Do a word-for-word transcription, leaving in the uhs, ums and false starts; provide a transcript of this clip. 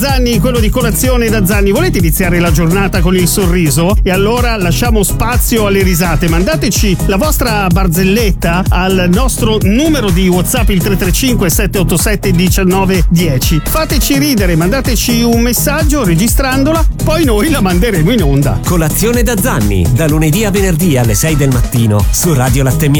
Zanni, quello di Colazione da Zanni. Volete iniziare la giornata con il sorriso? E allora lasciamo spazio alle risate. Mandateci la vostra barzelletta al nostro numero di WhatsApp, il tre tre cinque sette otto sette uno nove uno zero. Fateci ridere, mandateci un messaggio registrandola, poi noi la manderemo in onda. Colazione da Zanni, da lunedì a venerdì alle sei del mattino su Radio Latte Miele.